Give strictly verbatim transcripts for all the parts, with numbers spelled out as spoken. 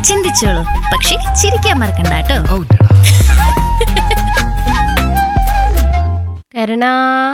ചിന്തിച്ചോളൂ, പക്ഷെ ചിരിക്കാൻ മറക്കണ്ട കേട്ടോ. കരുണാ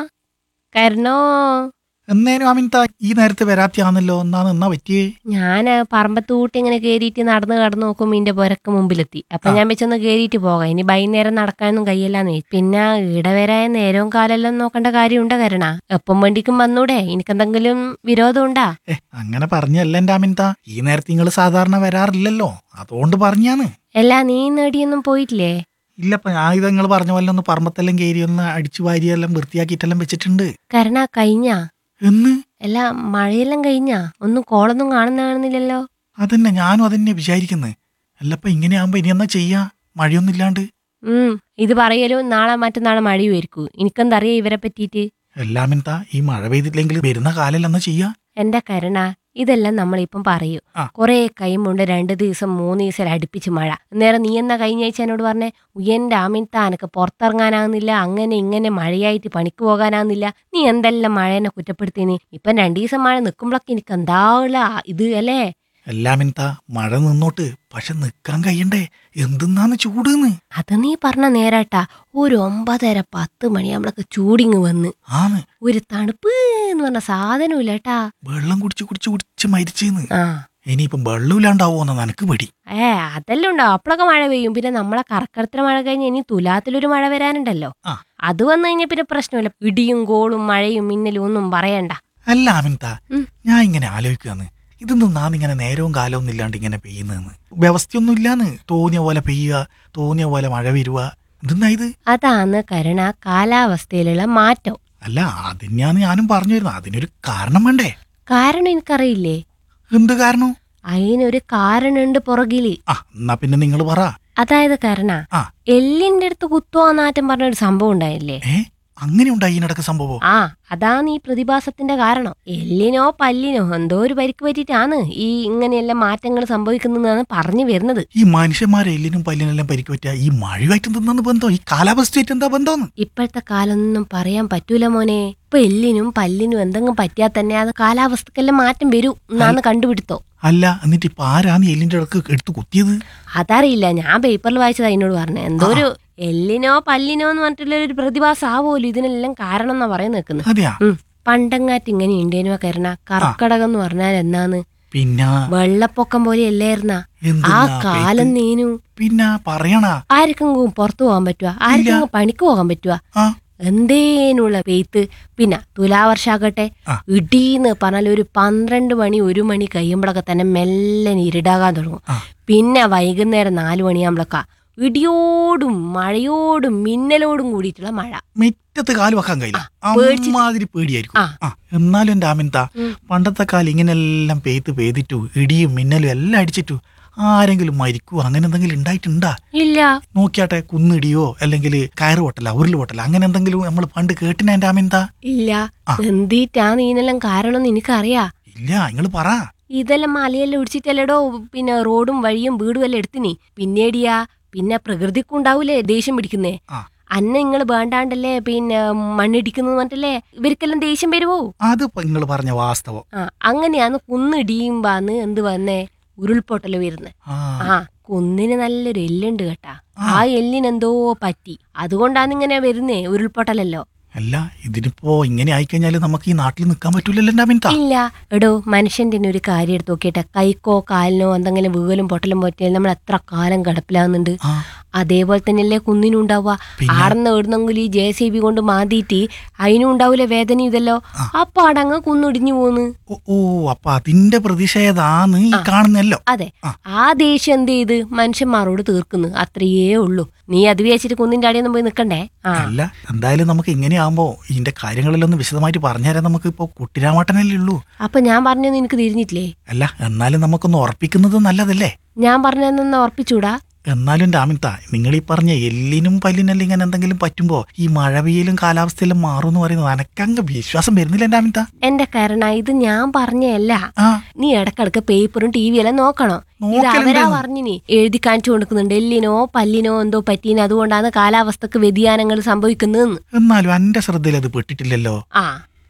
കരുണോ എന്നേനും അമിൻത ഈ നേരത്തെ വരാത്തിയാന്നല്ലോ, എന്നാന്ന് എന്നാ പറ്റിയേ? ഞാന് പറമ്പത്തൂട്ടി ഇങ്ങനെ കേറിയിട്ട് നടന്ന് കടന്നു നോക്കും, ഇന്റെ പുരക്ക് മുമ്പിലെത്തി. അപ്പൊ ഞാൻ വെച്ചൊന്ന് കേറിയിട്ട് പോകാം, ഇനി വൈകുന്നേരം നടക്കാനൊന്നും കയ്യല്ലാന്ന് വെച്ചു. പിന്നെ ഈടെ വരായ നേരവും കാലെല്ലാം നോക്കേണ്ട കാര്യമുണ്ടോ കരുണ? എപ്പം വണ്ടിക്കും വന്നൂടെ? എനിക്കെന്തെങ്കിലും വിരോധം ഉണ്ടാ? ഏ അങ്ങനെ പറഞ്ഞല്ല എന്റെ അമിൻത, ഈ നേരത്തെ നിങ്ങള് സാധാരണ വരാറില്ലല്ലോ, അതുകൊണ്ട് പറഞ്ഞാന്ന്. എല്ലാ നീ നേടിയൊന്നും പോയിട്ടില്ലേ? ഇല്ലപ്പ ഞാൻ ഇത് നിങ്ങൾ പറഞ്ഞ പോലെ ഒന്ന് പറമ്പത്തെല്ലാം കയറി ഒന്ന് അടിച്ചു വാരിയെല്ലാം വൃത്തിയാക്കിയിട്ടെല്ലാം വെച്ചിട്ടുണ്ട്. കരുണ കഴിഞ്ഞാ എന്ന് അല്ല മഴയെല്ലാം കഴിഞ്ഞാ? ഒന്നും കോളൊന്നും കാണുന്ന കാണുന്നില്ലല്ലോ. അതന്നെ ഞാനും അതന്നെ വിചാരിക്കുന്നത്. അല്ലപ്പ ഇങ്ങനെയാകുമ്പോ ഇനി എന്നാ ചെയ്യാ, മഴയൊന്നും ഇല്ലാണ്ട്? ഉം ഇത് പറയലും നാളെ മറ്റന്നാളെ മഴയുമായിരിക്കും. എനിക്കെന്തറിയാം ഇവരെ പറ്റിയിട്ട്. എല്ലാമെന്താ ഈ മഴ പെയ്തിട്ടില്ലെങ്കിൽ വരുന്ന കാലം എന്നാ ചെയ്യാ? എന്റെ കരുണ, ഇതെല്ലാം നമ്മളിപ്പം പറയൂ. കൊറേ കൈമുണ്ട് രണ്ടു ദിവസം മൂന്ന് ദിവസം അടുപ്പിച്ച് മഴ. നേരം നീ എന്നാ കഴിഞ്ഞ ആഴ്ച എന്നോട് പറഞ്ഞേ, ഉയന്റെ അമിൻത എനക്ക് പുറത്തിറങ്ങാനാകുന്നില്ല, അങ്ങനെ ഇങ്ങനെ മഴയായിട്ട് പണിക്ക് പോകാനാകുന്നില്ല, നീ എന്തെല്ലാം മഴേനെ കുറ്റപ്പെടുത്തിന്. ഇപ്പം രണ്ടു ദിവസം മഴ നിൽക്കുമ്പോഴൊക്കെ എനിക്ക് എന്താവുള്ള ഇത് അല്ലേ? എല്ലാമെന്താ മഴ നിന്നോട്ട്, പക്ഷെ നിക്കാൻ കഴിയണ്ടേ, എന്തെന്നാന്ന് ചൂടുന്ന്. അത് നീ പറഞ്ഞ നേരാട്ടാ. ഒരു ഒമ്പതര പത്ത് മണിയാകുമ്പോഴൊക്കെ ചൂടിങ് വന്ന് ആന്ന് ഒരു തണുപ്പ് എന്ന് പറഞ്ഞ സാധനമില്ല കേട്ടാ. വെള്ളം കുടിച്ച് കുടിച്ച് കുടിച്ച് മരിച്ചേന്ന്. ആ ഇനിയിപ്പം വെള്ളമില്ലാണ്ടാവോന്ന് നനക്ക് പേടി. ഏ അതെല്ലാം ഉണ്ടാവും. അപ്പോഴൊക്കെ മഴ പെയ്യും. പിന്നെ നമ്മളെ കർക്കിടത്തിലെ മഴ കഴിഞ്ഞ് ഇനി തുലാത്തിലൊരു മഴ വരാനുണ്ടല്ലോ. അത് വന്നു കഴിഞ്ഞാൽ പിന്നെ പ്രശ്നമില്ല. ഇടിയും കോളും മഴയും മിന്നലും ഒന്നും പറയണ്ട. അല്ല അമിൻത, ഞാൻ ഇങ്ങനെ ആലോചിക്കാന്ന്, ഇതൊന്നും നാന്നിങ്ങനെ നേരവും കാലവും ഇല്ലാണ്ട് ഇങ്ങനെ പെയ്യുന്നതെന്ന്. വ്യവസ്ഥയൊന്നും ഇല്ലാന്ന്, തോന്നിയ പോലെ പെയ്യുക, തോന്നിയ പോലെ മഴ വരുക, ഇതെന്നാ ഇത്? അതാണ് കരുണ, കാലാവസ്ഥയിലുള്ള മാറ്റം. അല്ല അതിനാണ് ഞാനും പറഞ്ഞു വരുന്നത്, അതിനൊരു കാരണം വേണ്ടേ? കാരണം എനിക്കറിയില്ലേ? എന്ത് കാരണം? അതിനൊരു കാരണുണ്ട് പുറകില്. ആ എന്നാ പിന്നെ നിങ്ങൾ പറ. അതായത് കരുണ, എല്ലിന്റെ അടുത്ത് കുത്തുവാന്നാറ്റം പറഞ്ഞൊരു സംഭവം ഉണ്ടായില്ലേ? ഏ അങ്ങനെ ഉണ്ടായി ഇതിനിടക്ക് സംഭവം? ആ അതാണ് ഈ പ്രതിഭാസത്തിന്റെ കാരണം. എല്ലിനോ പല്ലിനോ എന്തോ ഒരു പരിക്ക് പറ്റിയിട്ടാണ് ഈ ഇങ്ങനെയെല്ലാം മാറ്റങ്ങൾ സംഭവിക്കുന്നതാണ് പറഞ്ഞു വരുന്നത്. ഈ മനുഷ്യന്മാരെ എല്ലിനും പല്ലിനെല്ലാം പരിക്ക് പറ്റിയ ഈ മഴയായിട്ട് എന്തെന്നാണ് ബന്ധം? ഈ കാലാവസ്ഥയായിട്ട് എന്താ ബന്ധം? ഇപ്പോഴത്തെ കാലൊന്നും പറയാൻ പറ്റൂല മോനെ. ഇപ്പൊ എല്ലിനും പല്ലിനും എന്തെങ്കിലും പറ്റിയാൽ തന്നെ അത് കാലാവസ്ഥക്കെല്ലാം മാറ്റം വരൂ എന്നാണ് കണ്ടുപിടുത്തോ. അല്ല എന്നിട്ട് ഇപ്പൊ ആരാന്ന് എല്ലിന്റെ ഇടക്ക് എടുത്ത് കുത്തിയത്? അതറിയില്ല, ഞാൻ പേപ്പറിൽ വായിച്ചത് അതിനോട് പറഞ്ഞു. എന്തോ ഒരു എല്ലിനോ പല്ലിനോ എന്ന് പറഞ്ഞിട്ടുള്ള ഒരു പ്രതിഭാസം ആവുമല്ലോ ഇതിനെല്ലാം കാരണം എന്നാ പറയാൻ നിൽക്കുന്നത്. പണ്ടങ്ങാറ്റ് ഇങ്ങനെ ഉണ്ടേനുവാ കരുണ. കർക്കടകം എന്ന് പറഞ്ഞാൽ എന്നാന്ന്? പിന്നെ വെള്ളപ്പൊക്കം പോലെ അല്ലായിരുന്ന ആ കാലം നീനു. പിന്നെ പറയണ ആർക്കെങ്കിലും പുറത്തു പോകാൻ പറ്റുക? ആർക്കെങ്കിലും പണിക്ക് പോകാൻ പറ്റുക? എന്തേനുള്ള പെയ്ത്ത്. പിന്നെ തുലാവർഷാകട്ടെ, ഇടീന്ന് പറഞ്ഞാൽ ഒരു പന്ത്രണ്ട് മണി ഒരു മണി കഴിയുമ്പോഴൊക്കെ തന്നെ മെല്ലനെ ഇരുടാകാൻ തുടങ്ങും. പിന്നെ വൈകുന്നേരം നാലു മണിയാകുമ്പോഴൊക്കെ ഇടിയോടും മഴയോടും മിന്നലോടും കൂടിയിട്ടുള്ള മഴ. മുറ്റത്ത് കാല് വെക്കാൻ കഴിയില്ല, അമ്മാതിരി പേടിയായിരിക്കും. എന്നാലും എന്റെ അമിൻത, പണ്ടത്തെ കാലം ഇങ്ങനെല്ലാം പെയ്ത്ത് പെയ്തിട്ടു ഇടിയും മിന്നലും എല്ലാം അടിച്ചിട്ടു ആരെങ്കിലും മരിക്കുവോ അങ്ങനെ എന്തെങ്കിലും ഉണ്ടായിട്ടുണ്ടാ? ഇല്ല. നോക്കിയാട്ടെ, കുന്നിടിയോ അല്ലെങ്കിൽ കയറ് പൊട്ടല ഉരുൾ പൊട്ടല അങ്ങനെ എന്തെങ്കിലും നമ്മൾ പണ്ട് കേട്ടിന എന്റെ അമിൻത? ഇല്ല. എന്തിട്ടാ നീനെല്ലാം കാരണം എനിക്കറിയാ. ഇല്ല, നിങ്ങൾ പറ. ഇതെല്ലാം മലയെല്ലാം ഇടിച്ചിട്ടല്ലടോ പിന്നെ റോഡും വഴിയും വീടും എല്ലാം എടുത്തിനി. പിന്നേടിയാ പിന്നെ പ്രകൃതിക്കുണ്ടാവൂലേ ദേഷ്യം പിടിക്കുന്നേ. അന്ന നിങ്ങൾ വേണ്ടാണ്ടല്ലേ പിന്നെ മണ്ണിടിക്കുന്നത് പറഞ്ഞിട്ടല്ലേ ഇവർക്കെല്ലാം ദേഷ്യം വരുവോ? അത് നിങ്ങൾ പറഞ്ഞ വാസ്തവം. ആ അങ്ങനെയാന്ന് കുന്നിടിയുമ്പാന്ന് എന്ത് വന്നേ ഉരുൾപൊട്ടല് വരുന്നത്. ആ കുന്നിന് നല്ലൊരു എല്ലുണ്ട് കേട്ടാ. ആ എല്ലിനെന്തോ പറ്റി, അതുകൊണ്ടാണ് ഇങ്ങനെ വരുന്നേ ഉരുൾപൊട്ടലല്ലോ. അല്ല ഇതിനിപ്പോ ഇങ്ങനെ ആയിക്കഴിഞ്ഞാല് നമുക്ക് ഈ നാട്ടിൽ നിൽക്കാൻ പറ്റൂലല്ലോ? ഇല്ല എടോ, മനുഷ്യന്റെ ഒരു കാര്യം എടുത്ത് നോക്കിട്ടെ. കൈക്കോ കാലിനോ എന്തെങ്കിലും വീകലും പൊട്ടലും പറ്റിയാൽ നമ്മൾ എത്ര കാലം കിടപ്പിലാകുന്നുണ്ട്. അതേപോലെ തന്നെയല്ലേ കുന്നിനും ഉണ്ടാവുക. ആടന്ന് ഇടുന്നെങ്കിൽ ഈ ജെ സി ബി കൊണ്ട് മാന്തിയിട്ട് അതിനും ഉണ്ടാവൂലേ വേദന ഇതല്ലോ. അപ്പൊ അടങ്ങ് കുന്നിടിഞ്ഞു പോന്ന്. ഓ അപ്പൊ അതിന്റെ പ്രതിഷേധാണ് ഈ കാണുന്നല്ലോ. അതെ, ആ ദേഷ്യം എന്ത് ചെയ്ത് മനുഷ്യന്മാരോട് തീർക്കുന്നു, അത്രയേ ഉള്ളൂ. നീ അത് വിചാരിച്ചിട്ട് കുന്നിന്റെ അടിയൊന്നും പോയി നിക്കണ്ടേ. അല്ല എന്തായാലും നമുക്ക് ഇങ്ങനെയാകുമ്പോ ഇതിന്റെ കാര്യങ്ങളെല്ലാം ഒന്ന് വിശദമായിട്ട് പറഞ്ഞുതരാൻ നമുക്ക് ഇപ്പൊ കുട്ടിരാമാട്ടനല്ലേ ഉള്ളൂ. അപ്പൊ ഞാൻ പറഞ്ഞൊന്നും എനിക്ക് തിരിഞ്ഞിട്ടില്ലേ? അല്ല എന്നാലും നമുക്കൊന്ന് ഉറപ്പിക്കുന്നത് നല്ലതല്ലേ? ഞാൻ പറഞ്ഞതെന്ന് ഉറപ്പിച്ചൂടാ? എന്നാലും രാമിത്ത, നിങ്ങൾ ഈ പറഞ്ഞ എല്ലിനും പല്ലിനെല്ലാം ഇങ്ങനെ എന്തെങ്കിലും പറ്റുമ്പോ ഈ മഴ പെയ്യലും കാലാവസ്ഥയിലും മാറും എന്ന് പറയുന്നത് എനക്കങ്ങ് വിശ്വാസം വരുന്നില്ല രാമിത്ത. എന്റെ കരുണ, ഇത് ഞാൻ പറഞ്ഞല്ല. നീ ഇടക്കിടക്ക് പേപ്പറും ടി വി എല്ലാം നോക്കണോ? ഇത് അവരാ പറഞ്ഞിനി എഴുതി കാണിച്ചു കൊടുക്കുന്നുണ്ട്. എല്ലിനോ പല്ലിനോ എന്തോ പറ്റീന്, അതുകൊണ്ടാണ് കാലാവസ്ഥക്ക് വ്യതിയാനങ്ങൾ സംഭവിക്കുന്നതെന്ന്. എന്നാലും എന്റെ ശ്രദ്ധയിൽ അത് പെട്ടിട്ടില്ലല്ലോ. ആ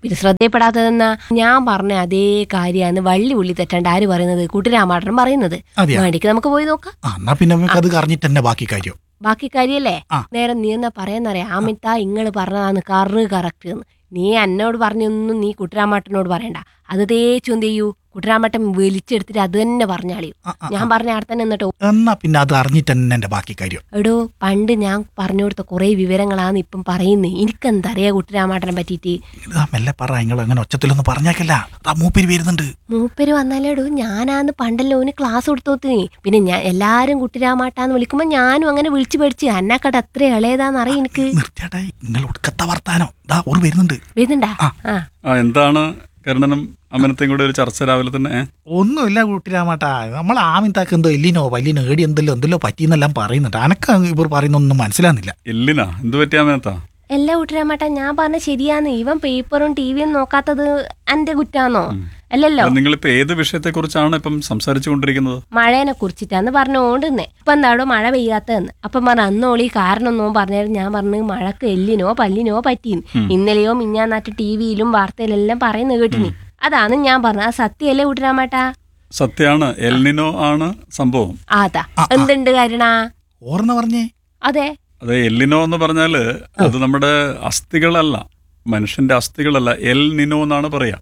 പിന്നെ ശ്രദ്ധയപ്പെടാത്തതെന്നാ ഞാൻ പറഞ്ഞ അതേ കാര്യമാണ് വള്ളി ഉള്ളി തെറ്റാണ്ട് ആര് പറയുന്നത് കൂട്ടുരാമാട്ടൻ പറയുന്നത്. വേണ്ടിക്ക് നമുക്ക് പോയി നോക്കാം. എന്നാ പിന്നെ അത് അറിഞ്ഞിട്ട് തന്നെ ബാക്കി കാര്യം ബാക്കി കാര്യല്ലേ. നേരെ നീ എന്നാ പറയാന്നറിയാം, അമിത ഇങ്ങള് പറഞ്ഞതാണ് കറ് കറക്റ്റ് എന്ന്. നീ എന്നോട് പറഞ്ഞൊന്നും നീ കുട്ടരാമാട്ടനോട് പറയണ്ട. അത് തേച്ചു എന്ത് ചെയ്യൂ, കുട്ടരാമാട്ടൻ വലിച്ചെടുത്തിട്ട് അത് തന്നെ പറഞ്ഞാളിയോ. ഞാൻ പറഞ്ഞ അവിടെ തന്നെ എന്നിട്ടോ എന്നാ പിന്നെ അത് അറിഞ്ഞിട്ട് തന്നെ എന്റെ ബാക്കി കാര്യം. എടോ പണ്ട് ഞാൻ പറഞ്ഞു കൊടുത്ത കുറെ വിവരങ്ങളാണ് ഇപ്പം പറയുന്നത്. എനിക്കെന്തറിയാ കുട്ടരാമാട്ടനെ പറ്റിയിട്ട്. മെല്ലെ പറ, നിങ്ങൾ അങ്ങനെ ഒച്ചത്തിലൊന്നും പറഞ്ഞേക്കല്ല, മൂപ്പര് വരുന്നുണ്ട്. മൂപ്പര് വന്നാലേടോ ഞാനാന്ന് പണ്ടല്ലോ ഓന് ക്ലാസ് കൊടുത്തോത്തിന്. പിന്നെ ഞാൻ എല്ലാരും കുട്ടരാമാട്ടാന്ന് വിളിക്കുമ്പോ ഞാനും അങ്ങനെ വിളിച്ചു പഠിച്ച് അന്നക്കട അത്ര ഇളയതാന്ന് അറിയാം എനിക്ക്. നിർത്തിയാട്ടെ, നിങ്ങൾ ഒടുക്കത്ത വർത്താനോ ഓർ വരുന്നുണ്ട്. വരുന്നുണ്ടാ? ആ എന്താണ് കരുണനും അമനത്തെയും കൂടെ ഒരു ചർച്ച രാവിലെ തന്നെ? ഒന്നുമില്ല കുട്ടിരാമാട്ടാ, നമ്മൾ ആമിത്താക്ക് എന്തോ എല്ലിനോ വല്ലിനോ ഏടി എന്തല്ലോ എന്തെല്ലോ പറ്റിയെന്നെല്ലാം പറയുന്നുണ്ട്. അനക്ക് ഇവർ പറയുന്നൊന്നും മനസ്സിലാകുന്നില്ല. എല്ലിനാ എന്ത് പറ്റിയ അമനത്താ? എല്ലാ കുട്ടരാമാട്ടാ ഞാൻ പറഞ്ഞ ശരിയാന്ന്. ഇവൻ പേപ്പറും ടിവിയും നോക്കാത്തത് എന്റെ കുറ്റാന്നോ? അല്ലല്ലോ. നിങ്ങളിപ്പോ ഏത് വിഷയത്തെ കുറിച്ചാണ് ഇപ്പം സംസാരിച്ചു കൊണ്ടിരിക്കുന്നത്? മഴേനെ കുറിച്ചിട്ടാന്ന് പറഞ്ഞോണ്ടിരുന്നേ. ഇപ്പൊ എന്താടോ മഴ പെയ്യാത്തതെന്ന്. അപ്പം പറഞ്ഞ അന്നോളി കാരണമൊന്നും പറഞ്ഞാൽ ഞാൻ പറഞ്ഞു മഴക്ക് എല്ലിനോ പല്ലിനോ പറ്റിന്ന്. ഇന്നലെയോ മിഞ്ഞാന്നാറ്റ് ടിവിയിലും വാർത്തയിലെല്ലാം പറയുന്ന കേട്ടിനി. അതാണ് ഞാൻ പറഞ്ഞത്. ആ സത്യമല്ലേ കുട്ടരാമാട്ടാ? സത്യാണ്, എൽനിനോ ആണ് സംഭവം. അതാ എന്തുണ്ട് കാരണ ഓർന്ന് പറഞ്ഞേ? അതെ അതെ, എല്ലിനോ എന്ന് പറഞ്ഞാല് അത് നമ്മുടെ അസ്ഥികളല്ല, മനുഷ്യന്റെ അസ്ഥികളല്ല, എൽ നിനോ എന്നാണ് പറയാ.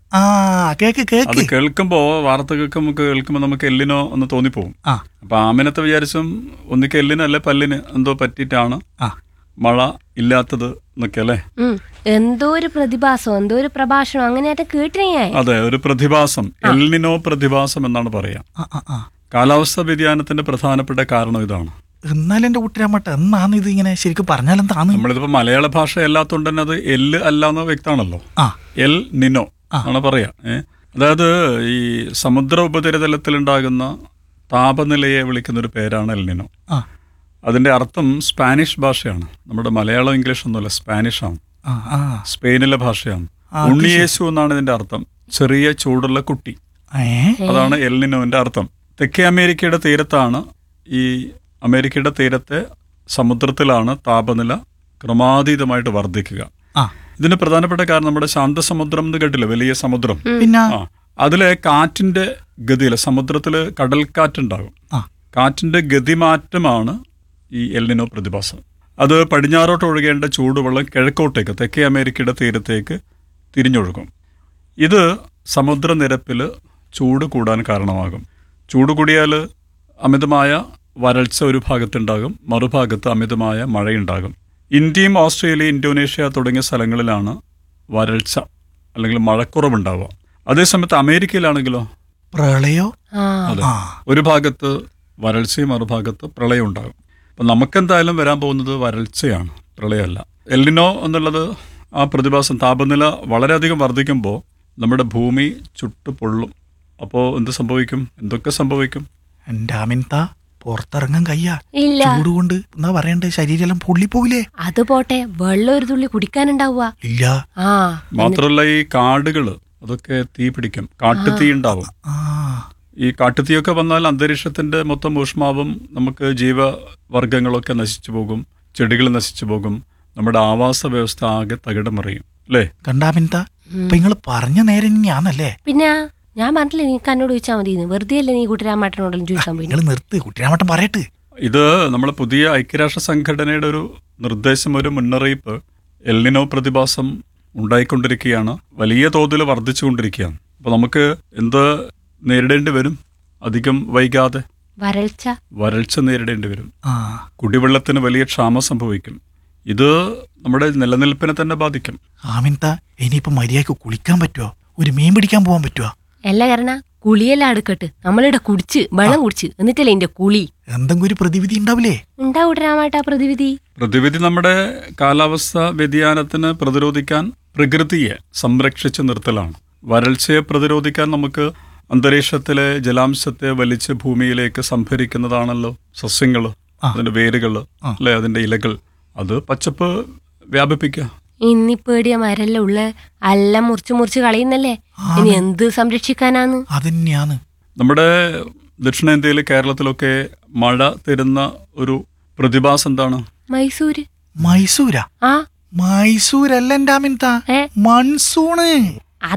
അത് കേൾക്കുമ്പോ വാർത്ത കേൾക്കുമ്പോ കേൾക്കുമ്പോ നമുക്ക് എല്ലിനോ എന്ന് തോന്നിപ്പോവും. അപ്പൊ ആമിനത്തെ വിചാരിച്ചും ഒന്നിക്ക് എല്ലിന് അല്ലെ പല്ലിന് എന്തോ പറ്റിയിട്ടാണ് മഴ ഇല്ലാത്തത് എന്നൊക്കെ അല്ലേ. എന്തോ ഒരു പ്രതിഭാസം, എന്തോ ഒരു പ്രഭാഷണം അങ്ങനെയായിട്ട് കേട്ടിനേ. അതെ, ഒരു പ്രതിഭാസം, എൽനിനോ പ്രതിഭാസം എന്നാണ് പറയാ. കാലാവസ്ഥാ വ്യതിയാനത്തിന്റെ പ്രധാനപ്പെട്ട കാരണം ഇതാണ്. എന്നാലും എന്റെ കുട്ടിരാമട്ട എന്നാണ് ഇത് ഇങ്ങനെ ശരിക്കും പറഞ്ഞാലെന്താണ്? നമ്മളിതിപ്പോ മലയാള ഭാഷ അല്ലാത്തോണ്ട് തന്നെ അത് എല്ല് അല്ലാന്ന് വ്യക്തമാണല്ലോ. എൽ നിനോ ആണ് പറയാ. ഏഹ് അതായത് ഈ സമുദ്ര ഉപരിതലത്തിലുണ്ടാകുന്ന താപനിലയെ വിളിക്കുന്ന ഒരു പേരാണ് എൽ നിനോ. അതിന്റെ അർത്ഥം സ്പാനിഷ് ഭാഷയാണ്. നമ്മുടെ മലയാളം ഇംഗ്ലീഷ് ഒന്നുമല്ല, സ്പാനിഷ് ആണ്, സ്പെയിനിലെ ഭാഷയാണ്. ഉണ്ണിയേശു എന്നാണ് ഇതിന്റെ അർത്ഥം, ചെറിയ ചൂടുള്ള കുട്ടി. അതാണ് എൽ നിനോന്റെ അർത്ഥം. തെക്കേ അമേരിക്കയുടെ തീരത്താണ് ഈ അമേരിക്കയുടെ തീരത്തെ സമുദ്രത്തിലാണ് താപനില ക്രമാതീതമായിട്ട് വർദ്ധിക്കുക. ഇതിന് പ്രധാനപ്പെട്ട കാരണം നമ്മുടെ ശാന്തസമുദ്രം എന്ന് കേട്ടില്ല, വലിയ സമുദ്രം. ആ അതിലെ കാറ്റിന്റെ ഗതിയില് സമുദ്രത്തില് കടൽക്കാറ്റുണ്ടാകും. കാറ്റിന്റെ ഗതിമാറ്റമാണ് ഈ എൽനിനോ പ്രതിഭാസം. അത് പടിഞ്ഞാറോട്ട് ഒഴുകേണ്ട ചൂടുവെള്ളം കിഴക്കോട്ടേക്ക് തെക്കേ അമേരിക്കയുടെ തീരത്തേക്ക് തിരിഞ്ഞൊഴുകും. ഇത് സമുദ്രനിരപ്പിൽ ചൂട് കൂടാൻ കാരണമാകും. ചൂട് കൂടിയാൽ അമിതമായ വരൾച്ച ഒരു ഭാഗത്തുണ്ടാകും, മറുഭാഗത്ത് അമിതമായ മഴയുണ്ടാകും. ഇന്ത്യയും ഓസ്ട്രേലിയ, ഇന്തോനേഷ്യ തുടങ്ങിയ സ്ഥലങ്ങളിലാണ് വരൾച്ച അല്ലെങ്കിൽ മഴക്കുറവുണ്ടാവുക. അതേസമയത്ത് അമേരിക്കയിലാണെങ്കിലോ പ്രളയോ. അതെ, ഒരു ഭാഗത്ത് വരൾച്ചയും മറുഭാഗത്ത് പ്രളയം ഉണ്ടാകും. അപ്പം നമുക്കെന്തായാലും വരാൻ പോകുന്നത് വരൾച്ചയാണ്, പ്രളയമല്ല. എൽനിനോ എന്നുള്ളത് ആ പ്രതിഭാസം താപനില വളരെയധികം വർദ്ധിക്കുമ്പോൾ നമ്മുടെ ഭൂമി ചുട്ടു പൊള്ളും. അപ്പോൾ എന്ത് സംഭവിക്കും? എന്തൊക്കെ സംഭവിക്കും? എൻ്റെ അമിത പുറത്തിറങ്ങാൻ കയ്യാ ചൂട് കൊണ്ട് എന്നാ പറയണ്ടേ, ശരീരം പൊള്ളിപ്പോകില്ലേ? അത് പോട്ടെ, വെള്ളം ഒരു തുള്ളി കുടിക്കാനുണ്ടാവുക ഇല്ല. ആ മാത്രമല്ല ഈ കാടുകള് അതൊക്കെ തീ പിടിക്കും, കാട്ടുതീ ഉണ്ടാവും. ഈ കാട്ടുതീയൊക്കെ വന്നാൽ അന്തരീക്ഷത്തിന്റെ മൊത്തം ഊഷ്മാവും നമുക്ക് ജീവവർഗങ്ങളൊക്കെ നശിച്ചു പോകും, ചെടികൾ നശിച്ചു പോകും, നമ്മുടെ ആവാസ വ്യവസ്ഥ ആകെ തകിടമറിയും അല്ലേ? കണ്ടാമിന്ത നിങ്ങൾ പറഞ്ഞ നേരം തന്നെയാണല്ലേ. പിന്നെ ഞാൻ പറഞ്ഞില്ലേ നീ എന്നോട് ചോദിച്ചാൽ മതി, വെറുതെ അല്ലേ നീ കുട്ടിരാമാട്ടനോടും ചോദിക്കാൻ പോയി. നിർത്ത്, കുട്ടിരാമാട്ടൻ പറയട്ടെ. ഇത് നമ്മളെ പുതിയ ഐക്യരാഷ്ട്ര സംഘടനയുടെ ഒരു നിർദ്ദേശം, ഒരു മുന്നറിയിപ്പ്. എൽനിനോ പ്രതിഭാസം ഉണ്ടായിക്കൊണ്ടിരിക്കുകയാണ്, വലിയ തോതിൽ വർദ്ധിച്ചുകൊണ്ടിരിക്കുകയാണ്. അപ്പൊ നമുക്ക് എന്ത് നേരിടേണ്ടി വരും? അധികം വൈകാതെ വരൾച്ച വരൾച്ച നേരിടേണ്ടി വരും. കുടിവെള്ളത്തിന് വലിയ ക്ഷാമം സംഭവിക്കും. ഇത് നമ്മുടെ നിലനിൽപ്പിനെ തന്നെ ബാധിക്കും. ആമിൻത, ഇനിയിപ്പോ മര്യാദക്ക് കുളിക്കാൻ പറ്റുമോ? ഒരു മീൻ പിടിക്കാൻ പോകാൻ പറ്റുമോ? എല്ലാ കാരണം കുളിയെല്ലാം അടുക്കട്ട് നമ്മളിവിടെ കുടിച്ച് വെള്ളം കുടിച്ച് എന്നിട്ടല്ലേ എന്റെ കുളി. എന്തെങ്കിലും ഒരു പ്രതിവിധി ഉണ്ടാവില്ലേ? ഉണ്ടാവൂട്ടാ പ്രതിവിധി. പ്രതിവിധി നമ്മുടെ കാലാവസ്ഥ വ്യതിയാനത്തിന് പ്രതിരോധിക്കാൻ പ്രകൃതിയെ സംരക്ഷിച്ച് നിർത്തലാണ്. വരൾച്ചയെ പ്രതിരോധിക്കാൻ നമുക്ക് അന്തരീക്ഷത്തിലെ ജലാംശത്തെ വലിച്ച് ഭൂമിയിലേക്ക് സംഭരിക്കുന്നതാണല്ലോ സസ്യങ്ങള്, അതിന്റെ വേരുകള് അല്ലെ, അതിന്റെ ഇലകൾ. അത് പച്ചപ്പ് വ്യാപിപ്പിക്കുക. ഇന്നിപ്പേടിയ മരല്ല ഉള്ള എല്ലാം മുറിച്ച് മുറിച്ച് കളയുന്നല്ലേ, ഇനി എന്ത് സംരക്ഷിക്കാനാന്ന്? അതന്നെയാണ്. നമ്മുടെ ദക്ഷിണേന്ത്യയിൽ കേരളത്തിലൊക്കെ മഴ തരുന്ന ഒരു പ്രതിഭാസം എന്താണ്? മൈസൂര്. മൈസൂരാ? ആ മൈസൂരല്ല എന്റെ ആമിൻത, ഏ? മൺസൂണ്.